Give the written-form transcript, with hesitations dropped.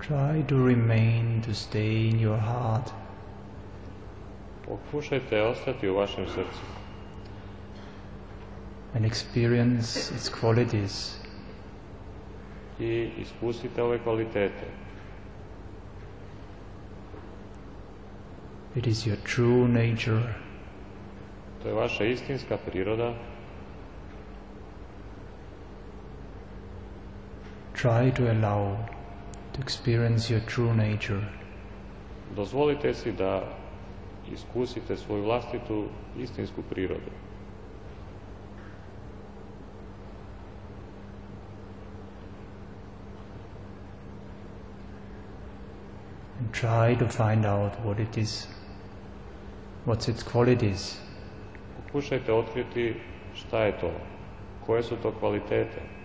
Try to remain, to stay in your heart. Pokušajte ostati u vašem srcu And experience its qualities. i iskusite ove kvalitete. It is your true nature. To je vaša istinska priroda. Try to allow to experience your true nature. Dozvolite si da iskusite svoju vlastitu istinsku prirodu. And try to find out what it is, what's its qualities. Pokušajte otkriti šta je to, koje su to kvalitete.